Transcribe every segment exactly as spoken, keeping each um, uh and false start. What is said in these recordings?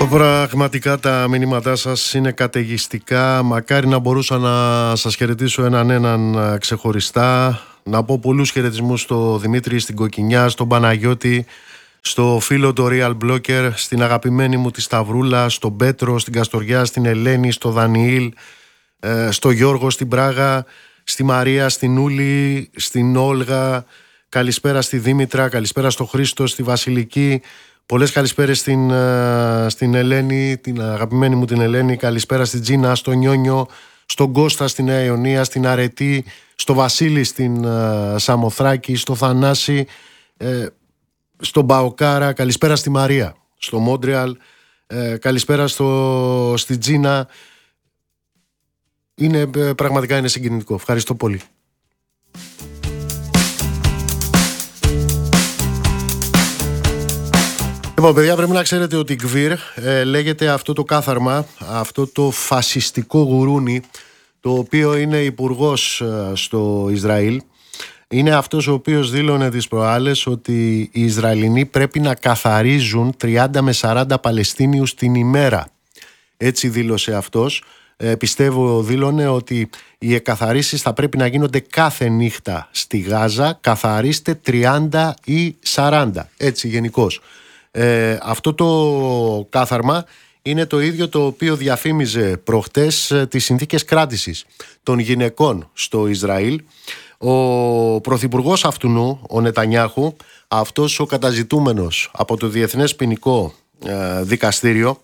Πραγματικά τα μηνύματά σας είναι καταιγιστικά. Μακάρι να μπορούσα να σας χαιρετήσω έναν έναν ξεχωριστά. Να πω πολλούς χαιρετισμούς στο Δημήτρη, στην Κοκκινιά, στον Παναγιώτη, στο φίλο το Real Blocker, στην αγαπημένη μου τη Σταυρούλα, στον Πέτρο, στην Καστοριά, στην Ελένη, στο Δανιήλ, στο Γιώργο, στην Πράγα, στη Μαρία, στην Ούλη, στην Όλγα. Καλησπέρα στη Δήμητρα, καλησπέρα στο Χρήστο, στη Βασιλική. Πολλές καλησπέρες στην, στην Ελένη, την αγαπημένη μου την Ελένη. Καλησπέρα στην Τζίνα, στο Νιόνιο, στον Κώστα στη Νέα Ιωνία, στην Αρετή, στο Βασίλη στην uh, Σαμοθράκη, στο Θανάση, ε, στον Μπαοκάρα. Καλησπέρα στη Μαρία, στο Μόντρεαλ. Ε, καλησπέρα στο, στη Τζίνα. Είναι, πραγματικά είναι συγκινητικό. Ευχαριστώ πολύ. Λοιπόν, παιδιά, πρέπει να ξέρετε ότι Γκβίρ ε, λέγεται αυτό το κάθαρμα, αυτό το φασιστικό γουρούνι, το οποίο είναι υπουργός ε, στο Ισραήλ. Είναι αυτός ο οποίος δήλωνε τις προάλλες ότι οι Ισραηλινοί πρέπει να καθαρίζουν τριάντα με σαράντα Παλαιστίνιους την ημέρα. Έτσι δήλωσε αυτός. Ε, πιστεύω δήλωνε ότι οι εκαθαρίσεις θα πρέπει να γίνονται κάθε νύχτα στη Γάζα. Καθαρίστε τριάντα ή σαράντα, έτσι γενικώς. Ε, αυτό το κάθαρμα είναι το ίδιο το οποίο διαφήμιζε προχτές ε, τις συνθήκες κράτησης των γυναικών στο Ισραήλ. Ο πρωθυπουργός αυτού, ο Νετανιάχου, αυτός ο καταζητούμενος από το Διεθνές Ποινικό ε, Δικαστήριο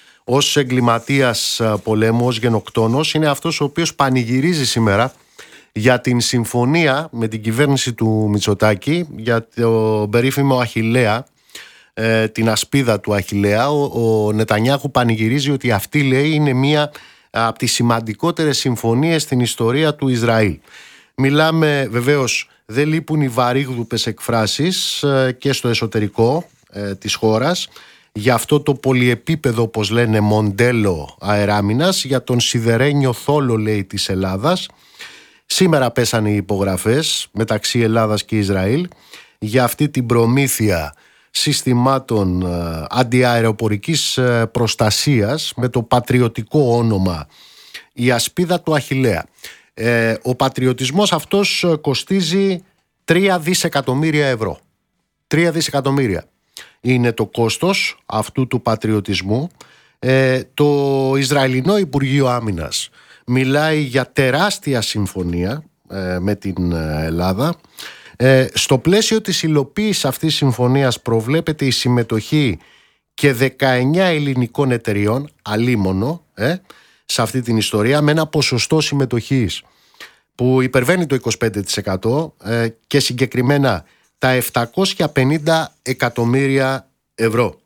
ως εγκληματίας πολέμου, ως γενοκτόνος, είναι αυτός ο οποίος πανηγυρίζει σήμερα για την συμφωνία με την κυβέρνηση του Μητσοτάκη για το περίφημο Αχιλλέα, την ασπίδα του Αχιλλέα. Ο, ο Νετανιάχου πανηγυρίζει ότι αυτή, λέει, είναι μία από τις σημαντικότερες συμφωνίες στην ιστορία του Ισραήλ. Μιλάμε, βεβαίως, δεν λείπουν οι βαρύγδουπες εκφράσεις και στο εσωτερικό ε, της χώρας για αυτό το πολυεπίπεδο, όπως λένε, μοντέλο αεράμινας, για τον σιδερένιο θόλο, λέει, της Ελλάδας. Σήμερα πέσανε οι υπογραφές μεταξύ Ελλάδας και Ισραήλ για αυτή την προμήθεια συστημάτων αντιαεροπορικής προστασίας με το πατριωτικό όνομα η ασπίδα του Αχιλλέα. Ε, ο πατριωτισμός αυτός κοστίζει τρία δισεκατομμύρια ευρώ. τρία δισεκατομμύρια είναι το κόστος αυτού του πατριωτισμού. Ε, το Ισραηλινό Υπουργείο Άμυνας μιλάει για τεράστια συμφωνία ε, με την Ελλάδα. Ε, στο πλαίσιο της υλοποίησης αυτής της συμφωνίας προβλέπεται η συμμετοχή και δεκαεννιά ελληνικών εταιριών, αλίμονο, ε, σε αυτή την ιστορία, με ένα ποσοστό συμμετοχής που υπερβαίνει το είκοσι πέντε τοις εκατό ε, και συγκεκριμένα τα επτακόσια πενήντα εκατομμύρια ευρώ.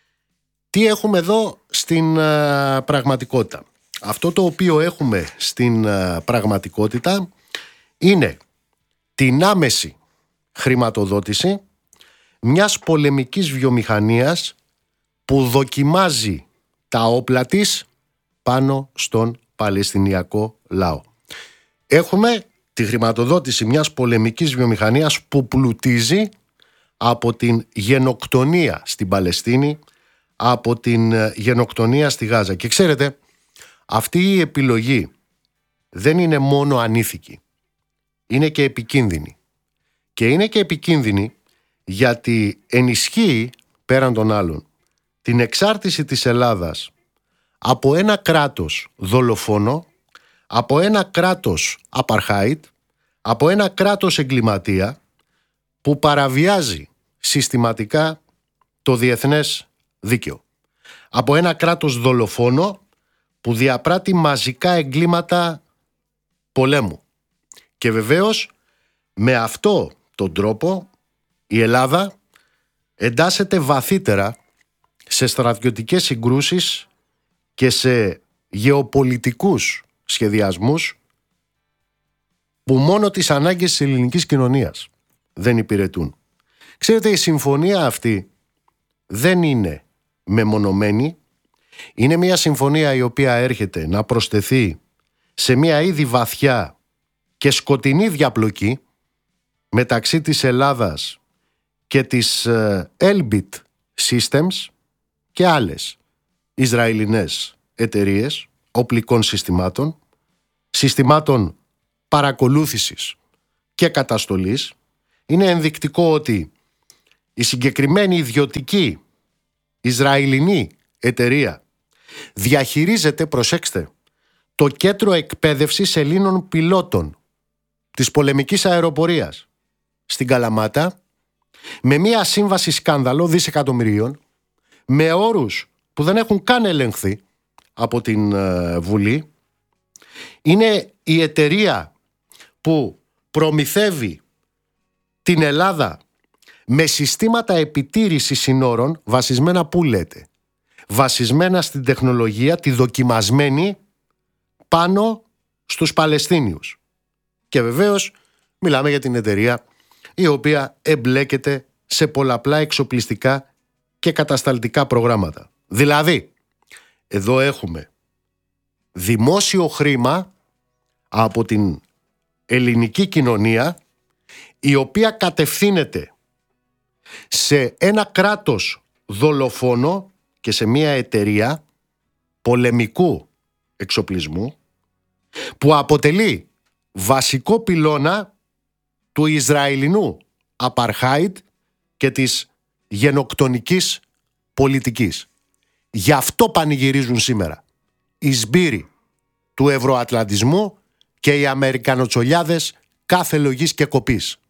Τι έχουμε εδώ στην ε, πραγματικότητα? Αυτό το οποίο έχουμε στην ε, πραγματικότητα είναι την άμεση χρηματοδότηση μιας πολεμικής βιομηχανίας που δοκιμάζει τα όπλα της πάνω στον Παλαιστινιακό λαό. Έχουμε τη χρηματοδότηση μιας πολεμικής βιομηχανίας που πλουτίζει από την γενοκτονία στην Παλαιστίνη, από την γενοκτονία στη Γάζα. Και ξέρετε, αυτή η επιλογή δεν είναι μόνο ανήθικη, είναι και επικίνδυνη. Και είναι και επικίνδυνη γιατί ενισχύει πέραν των άλλων την εξάρτηση της Ελλάδας από ένα κράτος δολοφόνο, από ένα κράτος απαρχάιτ, από ένα κράτος εγκληματία που παραβιάζει συστηματικά το διεθνές δίκαιο. Από ένα κράτος δολοφόνο που διαπράττει μαζικά εγκλήματα πολέμου. Και βεβαίως με αυτό τον τρόπο η Ελλάδα εντάσσεται βαθύτερα σε στρατιωτικές συγκρούσεις και σε γεωπολιτικούς σχεδιασμούς που μόνο τις ανάγκες της ελληνικής κοινωνίας δεν υπηρετούν. Ξέρετε, η συμφωνία αυτή δεν είναι μεμονωμένη. Είναι μια συμφωνία η οποία έρχεται να προσθεθεί σε μια ήδη βαθιά και σκοτεινή διαπλοκή μεταξύ της Ελλάδας και της Elbit Systems και άλλες Ισραηλινές εταιρείες οπλικών συστημάτων, συστημάτων παρακολούθησης και καταστολής. Είναι ενδεικτικό ότι η συγκεκριμένη ιδιωτική Ισραηλινή εταιρεία διαχειρίζεται, προσέξτε, το κέντρο εκπαίδευσης Ελλήνων πιλότων της πολεμικής αεροπορίας στην Καλαμάτα, με μια σύμβαση σκάνδαλο δισεκατομμυρίων, με όρους που δεν έχουν καν ελεγχθεί από την ε, Βουλή. Είναι η εταιρεία που προμηθεύει την Ελλάδα με συστήματα επιτήρησης συνόρων, βασισμένα που λέτε, βασισμένα στην τεχνολογία, τη δοκιμασμένη πάνω στους Παλαιστίνιους. Και βεβαίως μιλάμε για την εταιρεία η οποία εμπλέκεται σε πολλαπλά εξοπλιστικά και κατασταλτικά προγράμματα. Δηλαδή, εδώ έχουμε δημόσιο χρήμα από την ελληνική κοινωνία, η οποία κατευθύνεται σε ένα κράτος δολοφόνο και σε μια εταιρεία πολεμικού εξοπλισμού, που αποτελεί βασικό πυλώνα του Ισραηλινού Απαρχάιντ και της γενοκτονικής πολιτικής. Γι' αυτό πανηγυρίζουν σήμερα οι σμπύροι του ευρωατλαντισμού και οι αμερικανοτσολιάδες κάθε λογής και κοπής.